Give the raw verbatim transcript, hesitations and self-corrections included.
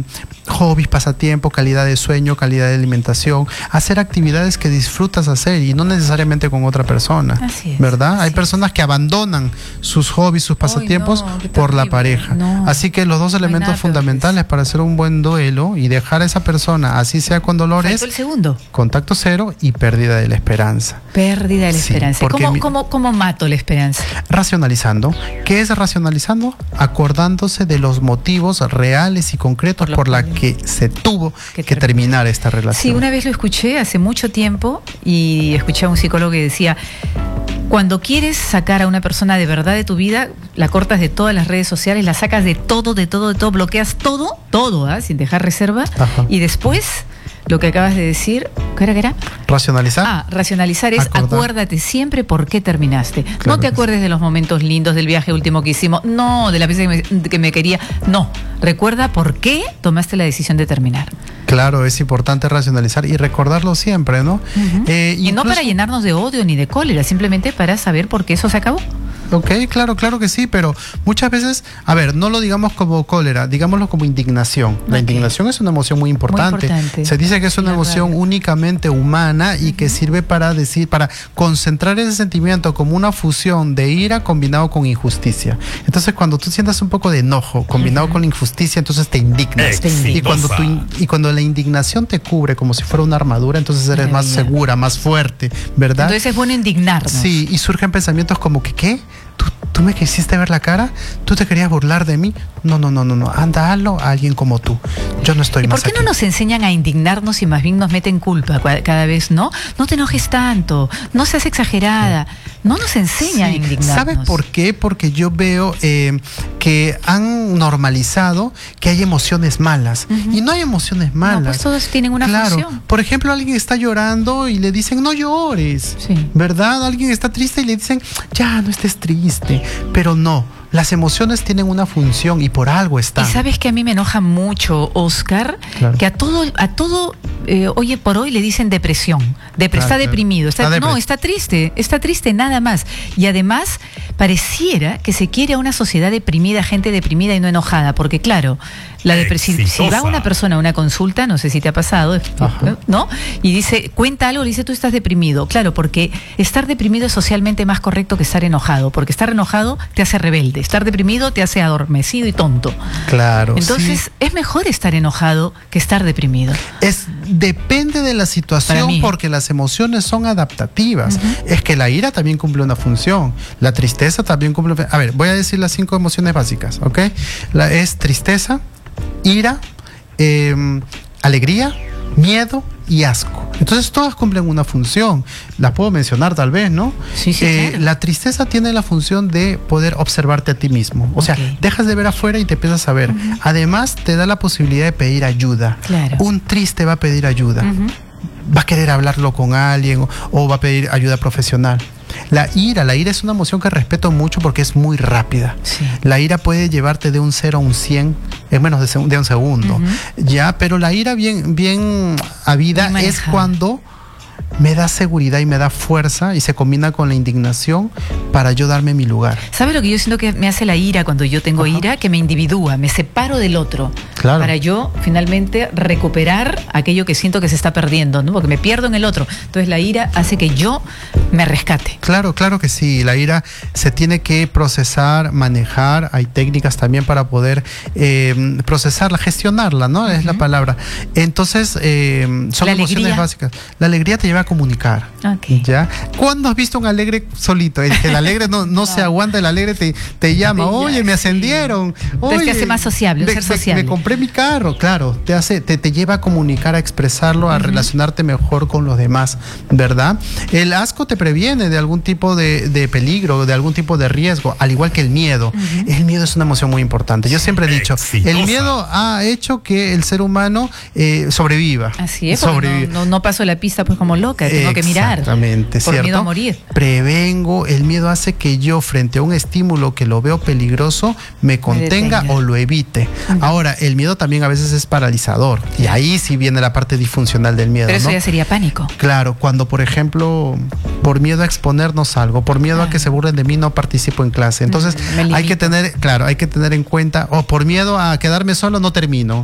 hobbies, pasatiempos, calidad de sueño, calidad de alimentación, hacer actividades que disfrutas hacer y no necesariamente con otra persona. Así es, ¿verdad? así Hay es. personas que abandonan sus hobbies, sus pasatiempos Ay, no, por la terrible. pareja. No, así que los dos no hay elementos nada peor que fundamentales eso. para hacer un buen duelo y dejar a esa persona, así sea con dolores, Faltó el segundo. contacto cero y pérdida de la esperanza. Pérdida de la Sí, esperanza. porque ¿Cómo, mi- cómo, ¿Cómo mato la esperanza? Racionalizando. ¿Qué es racionalizando? Acordándose de los motivos reales y concretos Por por, los la cuales- que se tuvo que que, terminó. terminar esta Sí, relación. una vez lo escuché hace mucho tiempo y escuché a un psicólogo que decía, cuando quieres sacar a una persona de verdad de tu vida, la cortas de todas las redes sociales, la sacas de todo, de todo, de todo, bloqueas todo, todo, ¿ah? Sin dejar reserva. Ajá. Y después, lo que acabas de decir, ¿qué era, qué era? Racionalizar. Ah, racionalizar es Acordar. acuérdate siempre por qué terminaste. Claro No te que sí. acuerdes de los momentos lindos del viaje último que hicimos, no, de la vez que me, que me quería, no. Recuerda por qué tomaste la decisión de terminar. Claro, es importante racionalizar y recordarlo siempre, ¿no? Ujú. Eh, Y no incluso- para llenarnos de odio ni de cólera, simplemente para saber por qué eso se acabó. Ok, claro, claro que sí, pero muchas veces, a ver, no lo digamos como cólera, digámoslo como indignación. La Ok. indignación es una emoción muy importante. importante. Se dice que es Sí, una la emoción rabia. únicamente humana y que sirve para decir, para concentrar ese sentimiento como una fusión de ira combinado con injusticia. Entonces, cuando tú sientas un poco de enojo combinado con la injusticia, entonces te indignas. Te indignas. Y cuando tú in- y cuando la indignación te cubre como si fuera una armadura, entonces eres más Maravilla. segura, más fuerte, ¿verdad? Entonces es bueno indignarnos. Sí, y surgen pensamientos como que, ¿qué? ¿Tú, tú me quisiste ver la cara? ¿Tú te querías burlar de mí? No, no, no, no, no. Anda, hazlo a alguien como tú. Yo no estoy ¿Y más por qué no aquí. nos enseñan a indignarnos y más bien nos meten culpa cua- cada vez, no? No te enojes tanto, no seas exagerada. No nos enseñan Sí, a indignarnos. ¿sabes por qué? Porque yo veo eh, que han normalizado que hay emociones malas. Ujú. Y no hay emociones No, malas. pues todos tienen una Claro. función. Por ejemplo, alguien está llorando y le dicen, no llores. Sí. ¿Verdad? Alguien está triste y le dicen, ya, no estés triste. Pero no, las emociones tienen una función y por algo están. Y sabes que a mí me enoja mucho, Oscar, Claro. que a todo, a todo, eh, oye, por hoy le dicen depresión. Depre- Claro, está claro. deprimido. Está, Está no, depre- está triste, está triste, nada más. Y además, pareciera que se quiere a una sociedad deprimida, gente deprimida y no enojada. Porque, claro, la depresión. Si Exitosa. va una persona a una consulta, no sé si te ha pasado, Ajá. ¿no? Y dice, cuenta algo, le dice, tú estás deprimido. Claro, porque estar deprimido es socialmente más correcto que estar enojado. Porque estar enojado te hace rebelde. Estar deprimido te hace adormecido y tonto. Claro. Entonces, sí. es mejor estar enojado que estar deprimido. Es, depende de la Para situación mí. porque las emociones son adaptativas. Es que la ira también cumple una función. La tristeza también cumple. A ver, voy a decir las cinco emociones básicas, ¿ok? La, es tristeza, ira, eh, alegría, miedo y asco. Entonces todas cumplen una función. Las puedo mencionar tal vez, ¿no? Sí, sí, Eh, claro. La tristeza tiene la función de poder observarte a ti mismo. O sea, Ok. dejas de ver afuera y te empiezas a ver. Además, te da la posibilidad de pedir ayuda. Claro. Un triste va a pedir ayuda. Ujú. Va a querer hablarlo con alguien o, o va a pedir ayuda profesional. La ira, la ira es una emoción que respeto mucho porque es muy rápida. Sí. La ira puede llevarte de un cero a un cien en menos de, seg- de un segundo. Ujú. Ya, pero la ira bien, bien habida Bien es manejada. cuando me da seguridad y me da fuerza y se combina con la indignación para yo darme mi lugar. ¿Sabes lo que yo siento que me hace la ira cuando yo tengo Ajá. ira? Que me individúa, me separo del otro. Claro. Para yo finalmente recuperar aquello que siento que se está perdiendo, ¿no? Porque me pierdo en el otro. Entonces la ira hace que yo me rescate. Claro, claro que sí. La ira se tiene que procesar, manejar. Hay técnicas también para poder eh, procesarla, gestionarla, ¿no? Es la palabra. Entonces, eh, son La emociones alegría. básicas. La alegría te lleva a comunicar. Ok. ¿Ya? ¿Cuándo has visto un alegre solito? El que el alegre no, no se aguanta, el alegre te, te llama. Te Oye, llama, me sí. ascendieron. Entonces te Oye, hace más sociable, un me- ser me- sociable. Me compré mi carro, claro. Te hace, te, te lleva a comunicar, a expresarlo, a relacionarte mejor con los demás, ¿verdad? El asco te previene de algún tipo de, de peligro, de algún tipo de riesgo, al igual que el miedo. El miedo es una emoción muy importante. Yo siempre he dicho, Exitosa. el miedo ha hecho que el ser humano eh, sobreviva. Así es, porque Sobrevive. no, no, no paso la pista pues como loca, tengo que mirar. Exactamente, por ¿cierto? miedo a morir. Prevengo, el miedo hace que yo frente a un estímulo que lo veo peligroso, me contenga detenga. o lo evite. Ahora, el miedo también a veces es paralizador y ahí sí viene la parte disfuncional del miedo, Pero eso ¿no? ya sería pánico. Claro, cuando por ejemplo, por miedo a exponernos algo, por miedo a Ah. que se burlen de mí, no participo en clase. Entonces, Mm, me hay que limito. tener, claro, hay que tener en cuenta, o por miedo a quedarme solo, no termino.